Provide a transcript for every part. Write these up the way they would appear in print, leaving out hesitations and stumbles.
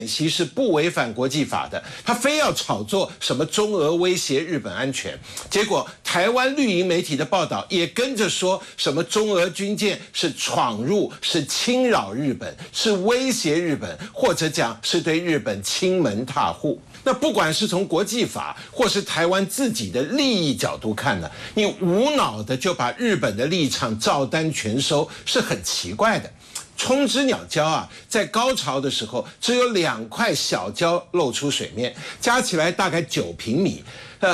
演习是不违反国际法的，他非要炒作什么中俄威胁日本安全，结果台湾绿营媒体的报道也跟着说什么中俄军舰是闯入、是侵扰日本、是威胁日本，或者讲是对日本亲门踏户。那不管是从国际法或是台湾自己的利益角度看呢，你无脑的就把日本的立场照单全收，是很奇怪的。冲之鸟礁啊，在高潮的时候只有2块小礁露出水面，加起来大概9平米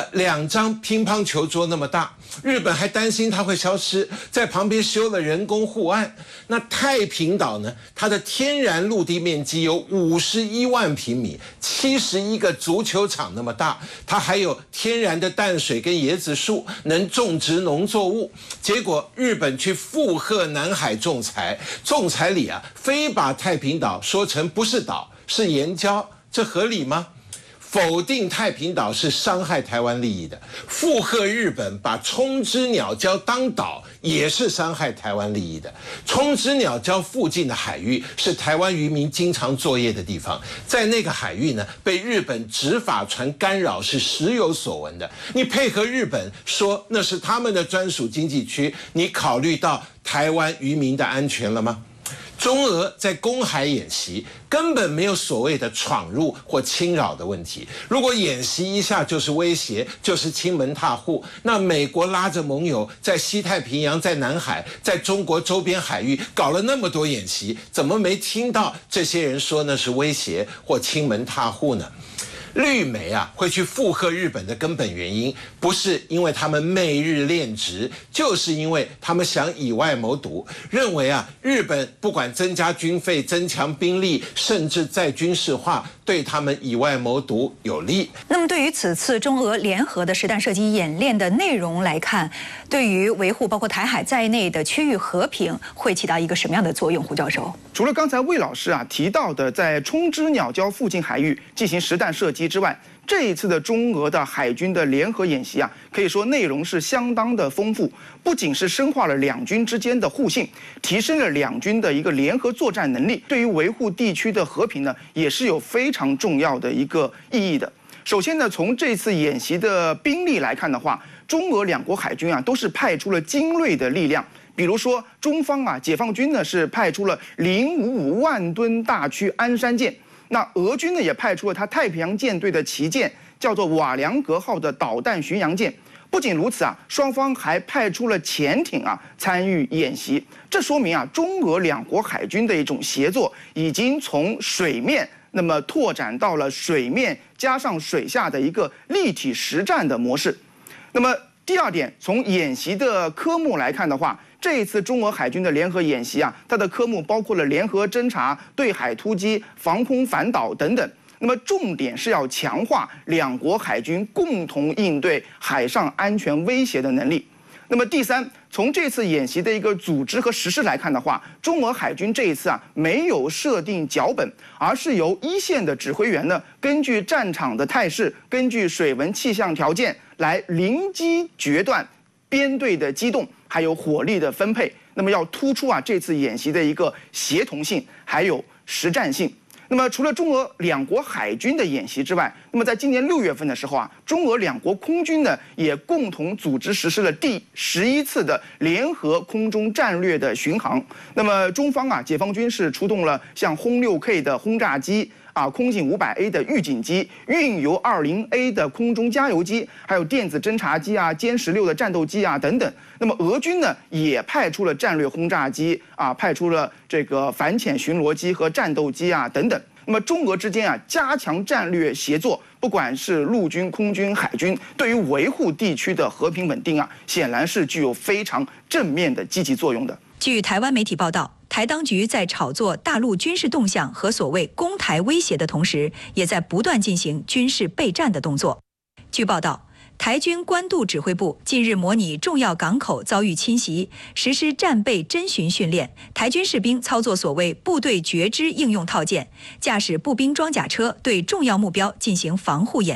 ，2张乒乓球桌那么大。日本还担心它会消失，在旁边修了人工护岸。那太平岛呢，它的天然陆地面积有51万平米，71个足球场那么大，它还有天然的淡水跟椰子树，能种植农作物。结果日本去附和南海仲裁，仲裁里啊，非把太平岛说成不是岛，是岩礁，这合理吗？否定太平岛是伤害台湾利益的，附和日本把冲之鸟礁当岛也是伤害台湾利益的。冲之鸟礁附近的海域是台湾渔民经常作业的地方，在那个海域呢，被日本执法船干扰是时有所闻的。你配合日本说那是他们的专属经济区，你考虑到台湾渔民的安全了吗？中俄在公海演习根本没有所谓的闯入或侵扰的问题。如果演习一下就是威胁，就是亲门踏户，那美国拉着盟友在西太平洋、在南海、在中国周边海域搞了那么多演习，怎么没听到这些人说那是威胁或亲门踏户呢？绿媒啊会去附和日本的根本原因，不是因为他们媚日恋殖，就是因为他们想以外谋独，认为啊日本不管增加军费、增强兵力，甚至再军事化，对他们以外谋独有利。 那么对于此次中俄联合的实弹射击演练的内容来看，对于维护包括台海在内的区域和平会起到一个什么样的作用？胡教授， 除了刚才魏老师提到的在冲之鸟礁附近海域进行实弹射击之外，这一次的中俄的海军的联合演习可以说内容是相当的丰富，不仅是深化了两军之间的互信，提升了两军的一个联合作战能力，对于维护地区的和平呢，也是有非常重要的一个意义的。首先呢，从这次演习的兵力来看的话，中俄两国海军都是派出了精锐的力量。比如说，中方解放军呢是派出了055万吨大驱鞍山舰，那俄军呢也派出了他太平洋舰队的旗舰，叫做瓦良格号的导弹巡洋舰。不仅如此双方还派出了潜艇参与演习。这说明中俄两国海军的一种协作已经从水面那么拓展到了水面加上水下的一个立体实战的模式。那么第二点，从演习的科目来看的话，这一次中俄海军的联合演习它的科目包括了联合侦察、对海突击、防空反导等等。那么重点是要强化两国海军共同应对海上安全威胁的能力。那么第三，从这次演习的一个组织和实施来看的话，中俄海军这一次没有设定脚本，而是由一线的指挥员呢，根据战场的态势，根据水文气象条件来临机决断编队的机动，还有火力的分配。那么要突出这次演习的一个协同性，还有实战性。那么除了中俄两国海军的演习之外，那么在今年6月份的时候中俄两国空军呢也共同组织实施了第11次的联合空中战略的巡航。那么中方解放军是出动了像轰6K 的轰炸机空警500A 的预警机、运油20A 的空中加油机，还有电子侦察机歼16的战斗机等等。那么俄军呢也派出了战略轰炸机派出了这个反潜巡逻机和战斗机等等。那么中俄之间加强战略协作，不管是陆军、空军、海军，对于维护地区的和平稳定显然是具有非常正面的积极作用的。 据台湾媒体报道，台当局在炒作大陆军事动向和所谓攻台威胁的同时，也在不断进行军事备战的动作。据报道，台军关渡指挥部近日模拟重要港口遭遇侵袭，实施战备侦巡训练，台军士兵操作所谓部队觉知应用套件，驾驶步兵装甲车对重要目标进行防护演练。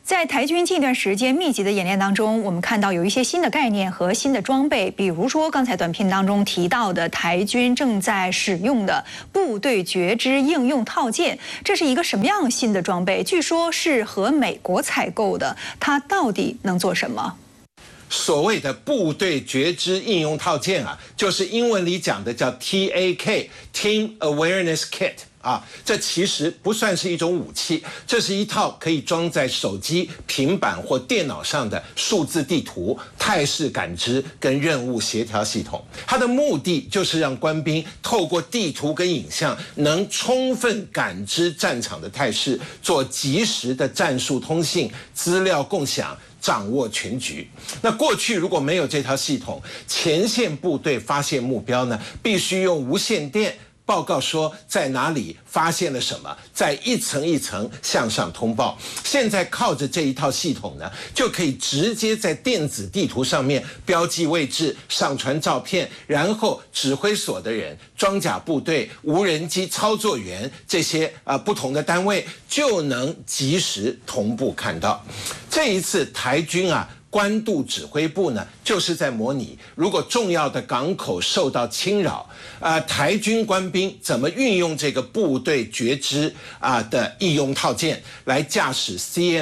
在台军近一段时间密集的演练当中，我们看到有一些新的概念和新的装备，比如说刚才短片当中提到的台军正在使用的部队觉知应用套件，这是一个什么样新的装备？据说是和美国采购的，它到底能做什么？ 所谓的部队觉知应用套件啊，就是英文里讲的叫 TAK Team Awareness Kit。这其实不算是一种武器，这是一套可以装在手机、平板或电脑上的数字地图、态势感知跟任务协调系统。它的目的就是让官兵透过地图跟影像，能充分感知战场的态势，做及时的战术通信、资料共享，掌握全局。那过去如果没有这套系统，前线部队发现目标呢，必须用无线电报告说在哪里发现了什么，再一层一层向上通报。现在靠着这一套系统呢，就可以直接在电子地图上面标记位置、上传照片，然后指挥所的人、装甲部队、无人机操作员这些不同的单位就能及时同步看到。这一次台军官渡指挥部呢，就是在模拟如果重要的港口受到侵扰，台军官兵怎么运用这个部队觉知的应用套件，来驾驶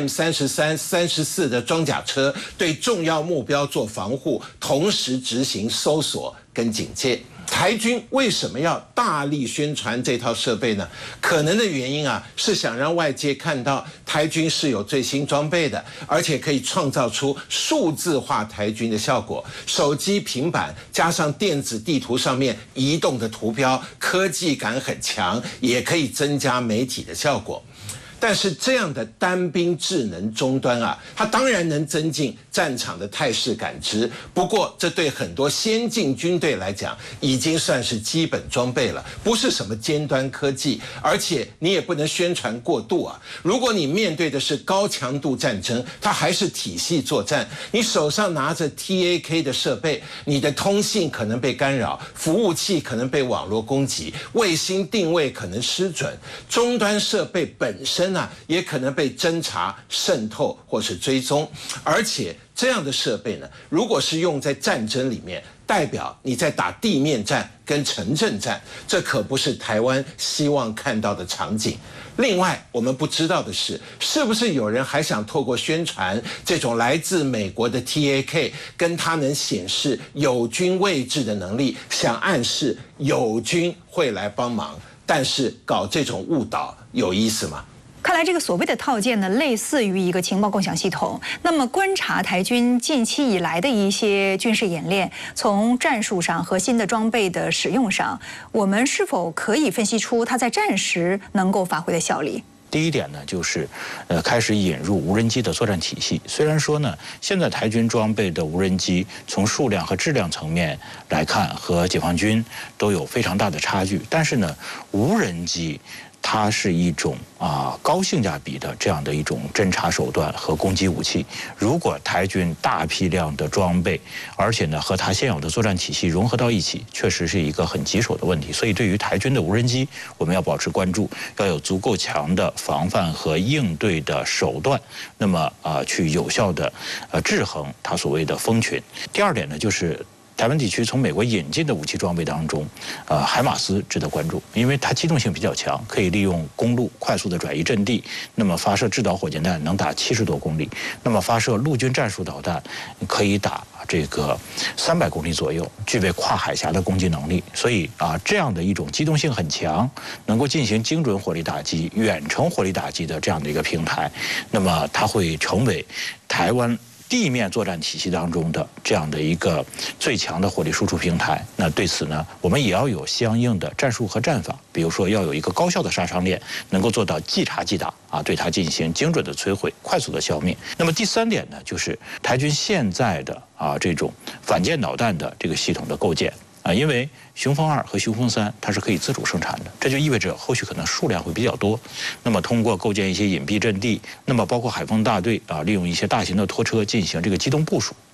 CM33、34的装甲车，对重要目标做防护，同时执行搜索跟警戒。台军为什么要大力宣传这套设备呢？可能的原因是想让外界看到台军是有最新装备的，而且可以创造出数字化台军的效果。手机、平板加上电子地图上面移动的图标，科技感很强，也可以增加媒体的效果。但是这样的单兵智能终端它当然能增进战场的态势感知，不过这对很多先进军队来讲已经算是基本装备了，不是什么尖端科技，而且你也不能宣传过度如果你面对的是高强度战争，它还是体系作战，你手上拿着 TAK 的设备，你的通信可能被干扰，服务器可能被网络攻击，卫星定位可能失准，终端设备本身也可能被侦查、渗透或是追踪。而且这样的设备呢，如果是用在战争里面，代表你在打地面战跟城镇战，这可不是台湾希望看到的场景。另外，我们不知道的是，是不是有人还想透过宣传这种来自美国的 TAK 跟它能显示友军位置的能力，想暗示友军会来帮忙？但是搞这种误导有意思吗？ 看来这个所谓的套件呢，类似于一个情报共享系统。那么观察台军近期以来的一些军事演练，从战术上和新的装备的使用上，我们是否可以分析出它在战时能够发挥的效力？ 第一点呢，就是开始引入无人机的作战体系。虽然说呢，现在台军装备的无人机从数量和质量层面来看，和解放军都有非常大的差距，但是呢，无人机它是一种高性价比的这样的一种侦察手段和攻击武器。如果台军大批量的装备，而且呢和它现有的作战体系融合到一起，确实是一个很棘手的问题。所以对于台军的无人机，我们要保持关注，要有足够强的防范和应对的手段，那么去有效的制衡它所谓的蜂群。第二点呢，就是台湾地区从美国引进的武器装备当中，海马斯值得关注，因为它机动性比较强，可以利用公路快速的转移阵地，那么发射制导火箭弹能打70多公里，那么发射陆军战术导弹可以打这个300公里左右，具备跨海峡的攻击能力。所以这样的一种机动性很强，能够进行精准火力打击、远程火力打击的这样的一个平台，那么它会成为台湾地面作战体系当中的这样的一个最强的火力输出平台。那对此呢，我们也要有相应的战术和战法，比如说要有一个高效的杀伤链，能够做到即插即打对它进行精准的摧毁、快速的消灭。那么第三点呢，就是台军现在的这种反舰导弹的这个系统的构建。因为雄风2和雄风3它是可以自主生产的，这就意味着后续可能数量会比较多。那么通过构建一些隐蔽阵地，那么包括海锋大队利用一些大型的拖车进行这个机动部署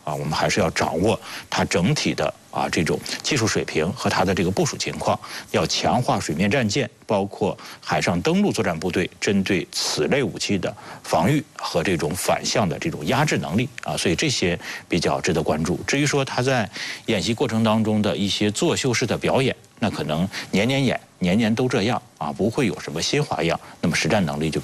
我们还是要掌握它整体的这种技术水平和它的这个部署情况，要强化水面战舰，包括海上登陆作战部队针对此类武器的防御和这种反向的这种压制能力所以这些比较值得关注。至于说它在演习过程当中的一些作秀式的表演，那可能年年演，年年都这样不会有什么新花样，那么实战能力就